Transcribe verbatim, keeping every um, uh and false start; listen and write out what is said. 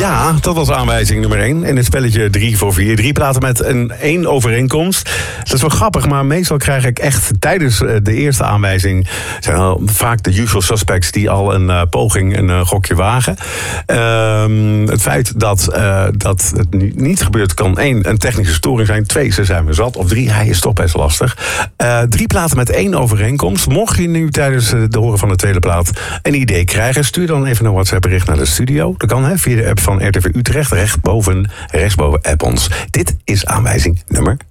Ja, dat was aanwijzing nummer één. In het spelletje drie voor vier. Drie platen met een één overeenkomst. Dat is wel grappig, maar meestal krijg ik echt tijdens de eerste aanwijzing... zijn al vaak de usual suspects die al een uh, poging, een uh, gokje wagen. Uh, het feit dat, uh, dat het nu niet gebeurt kan één, een technische storing zijn. Twee, ze zijn we zat. Of drie, hij is toch best lastig. Uh, drie platen met één overeenkomst. Mocht je nu tijdens de horen van de tweede plaat een idee krijgen... stuur dan even een WhatsApp bericht naar de studio. Dat kan hè, via de app van R T V Utrecht. Rechtboven, rechtsboven app ons. Dit is aanwijzing nummer